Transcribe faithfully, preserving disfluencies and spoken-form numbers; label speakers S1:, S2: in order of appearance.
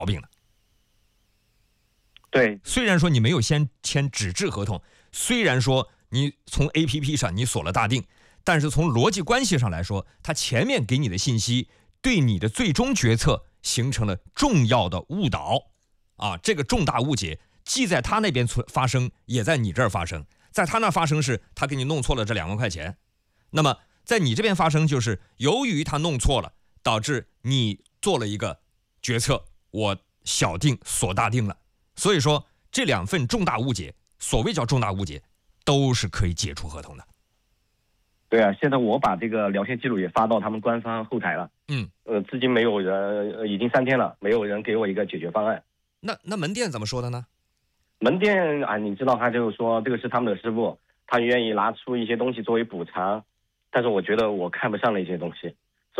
S1: 毛病的。
S2: 对，
S1: 虽然说你没有先签纸质合同，虽然说你从 A P P 上你锁了大定，但是从逻辑关系上来说，他前面给你的信息对你的最终决策形成了重要的误导啊！这个重大误解既在他那边发生，也在你这儿发生。在他那发生是他给你弄错了这两万块钱，那么在你这边发生就是由于他弄错了，导致你做了一个决策，我小定锁大定了。所以说这两份重大误解，所谓叫重大误解，都是可以解除合同的。
S2: 对啊，现在我把这个聊天记录也发到他们官方后台了。
S1: 嗯，
S2: 呃，至今没有人，呃，已经三天了，没有人给我一个解决方案。
S1: 那那门店怎么说的呢？
S2: 门店啊，你知道，他就是说这个是他们的师傅，他愿意拿出一些东西作为补偿，但是我觉得我看不上那些东西。